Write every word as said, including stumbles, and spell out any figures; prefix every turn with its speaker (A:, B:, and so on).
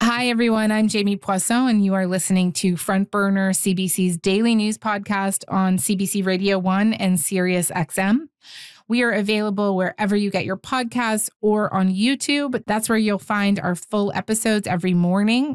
A: Hi, everyone. I'm Jamie Poisson, and you are listening to Front Burner, C B C's daily news podcast on C B C Radio one and Sirius X M. We are available wherever you get your podcasts or on YouTube. That's where you'll find our full episodes every morning.